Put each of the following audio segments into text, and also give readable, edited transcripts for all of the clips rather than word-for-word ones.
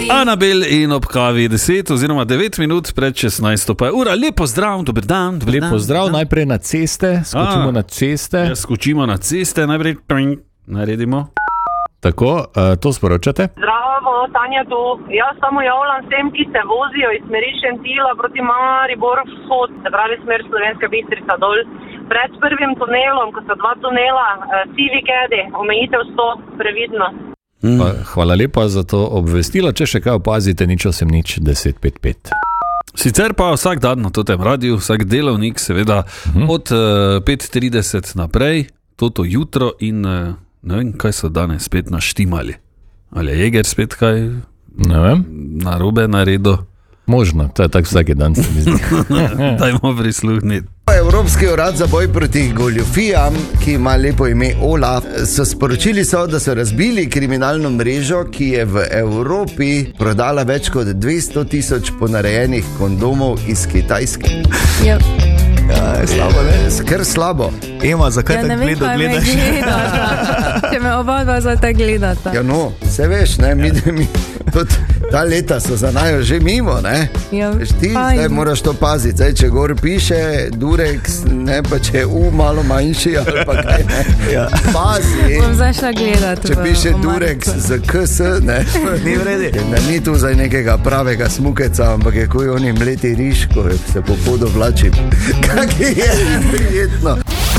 Anabel in ob kavi 10 oziroma 9 minut pred 16. pa je ura. Lepo zdrav, dober dan. Lepo zdrav, najprej na ceste, skočimo na ceste. Ja, skočimo na ceste, najprej naredimo. Tako, to sporočate? Zdravo, Tanja tu. Jaz samo javljam vsem, ki se vozijo iz smeri Šentila proti Mariboru vzhod, se pravi smer Slovenska Bistrica dol. Pred prvim tunelom, ko so dva tunela, sivi kedi, omejitev 100, previdno. Hvala lepa za to obvestilo. Če še kaj opazite, nič 1055. Sicer pa vsak dan na tem radiju, vsak delovnik, seveda od 5:30 naprej, toto jutro in ne vem, kaj so danes spet naštimali. Ali je Jeger spet kaj narobe naredil? Možno, to je tako vsaki dan se mi zdi. Dajmo prisluhniti. Evropski urad za boj proti goljufijam, ki ima lepo ime OLAF, so sporočili, da so razbili kriminalno mrežo, ki je v Evropi prodala več kot 200,000 ponarejenih kondomov iz Kitajske. Ja. Ja, slabo, ne? Skr slabo. Ema, zakaj Ja, tako ne vem, kaj me gledaš? gledata. Če me oba dva zdaj tako gledata. Ja, no, se veš, ne, mi tudi ta leta so za najo že mimo, ne? Ja, Veš, ti fajn. zdaj moraš to paziti, zdaj, če gor piše Durex, ne, pa če je malo manjši ali pa kaj, ne? Ja. Pazi. Bom zdaj šla gledat. Če v piše omarico. Durex z KS, ne, Ni v redu. da ni tu zdaj nekega pravega smukeca, ampak je kuj oni mleti riž, ko se po podu vlačim. Kak je prijetno.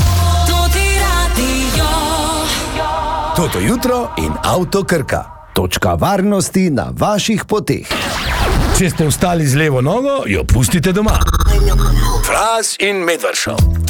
Toto jutro in Avto Krka. Točka varnosti na vaših poteh. Če ste vstali z levo nogo, jo pustite doma. Fras in Medvard Show.